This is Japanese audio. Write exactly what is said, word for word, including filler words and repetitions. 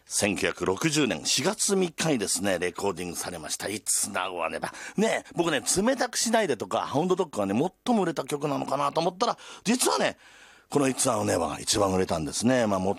せんきゅうひゃくろくじゅうねんしがつみっかにですね、レコーディングされました。It's Now or Never。ね、僕ね、冷たくしないでとか、ハウンドドッグがね、最も売れた曲なのかなと思ったら、実はね、この It's Now or Never が一番売れたんですね。まあ、